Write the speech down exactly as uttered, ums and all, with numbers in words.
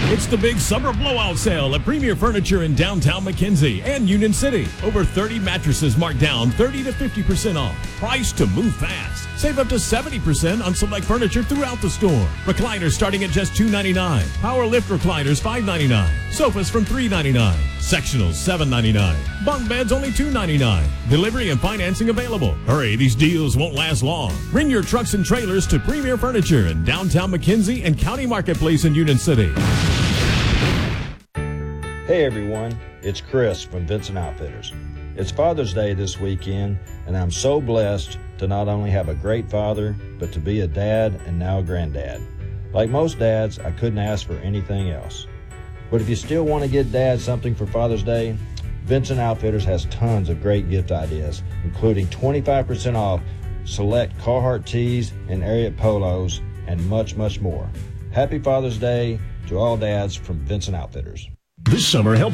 It's the big summer blowout sale at Premier Furniture in downtown McKenzie and Union City. Over thirty mattresses marked down thirty to fifty percent off. Price to move fast. Save up to seventy percent on select furniture throughout the store. Recliners starting at just two ninety-nine. Power lift recliners five ninety-nine. Sofas from three ninety-nine. Sectionals seven ninety-nine. Bunk beds only two ninety-nine. Delivery and financing available. Hurry, these deals won't last long. Bring your trucks and trailers to Premier Furniture in downtown McKenzie and County Marketplace in Union City. Hey everyone, it's Chris from Vincent Outfitters. It's Father's Day this weekend, and I'm so blessed to not only have a great father, but to be a dad and now a granddad. Like most dads, I couldn't ask for anything else. But if you still want to get Dad something for Father's Day, Vincent Outfitters has tons of great gift ideas, including twenty-five percent off select Carhartt tees and Ariat polos, and much, much more. Happy Father's Day to all dads from Vincent Outfitters. This summer, help